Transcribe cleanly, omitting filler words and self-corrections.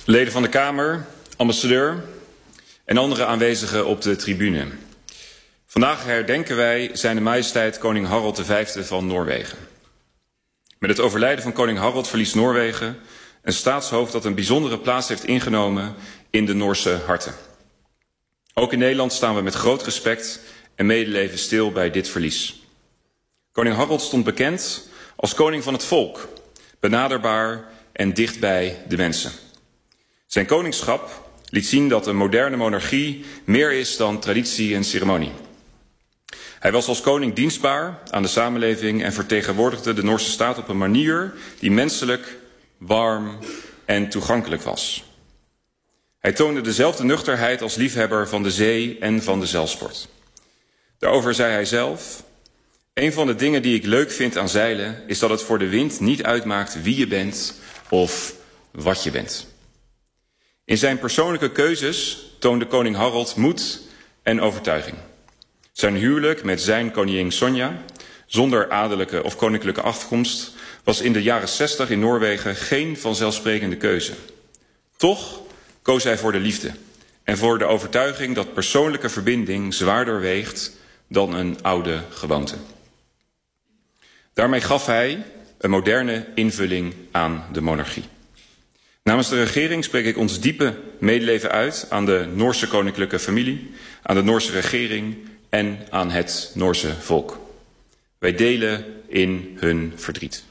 Leden van de Kamer, ambassadeur en andere aanwezigen op de tribune. Vandaag herdenken wij Zijne Majesteit koning Harald V van Noorwegen. Met het overlijden van koning Harald verliest Noorwegen een staatshoofd dat een bijzondere plaats heeft ingenomen in de Noorse harten. Ook in Nederland staan we met groot respect en medeleven stil bij dit verlies. Koning Harald stond bekend als koning van het volk, benaderbaar en dicht bij de mensen. Zijn koningschap liet zien dat een moderne monarchie meer is dan traditie en ceremonie. Hij was als koning dienstbaar aan de samenleving en vertegenwoordigde de Noorse staat op een manier die menselijk, warm en toegankelijk was. Hij toonde dezelfde nuchterheid als liefhebber van de zee en van de zeilsport. Daarover zei hij zelf: een van de dingen die ik leuk vind aan zeilen is dat het voor de wind niet uitmaakt wie je bent of wat je bent. In zijn persoonlijke keuzes toonde koning Harald moed en overtuiging. Zijn huwelijk met zijn koningin Sonja, zonder adellijke of koninklijke afkomst, was in de jaren 60 in Noorwegen geen vanzelfsprekende keuze. Toch koos hij voor de liefde en voor de overtuiging dat persoonlijke verbinding zwaarder weegt dan een oude gewoonte. Daarmee gaf hij een moderne invulling aan de monarchie. Namens de regering spreek ik ons diepe medeleven uit aan de Noorse koninklijke familie, aan de Noorse regering en aan het Noorse volk. Wij delen in hun verdriet.